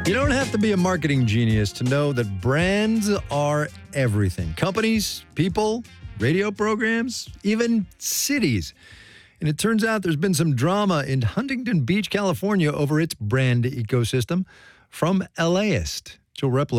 You don't have to be a marketing genius to know that brands are everything. Companies, people, radio programs, even cities. And it turns out there's been some drama in Huntington Beach, California over its brand ecosystem. From LAist, Joe Repler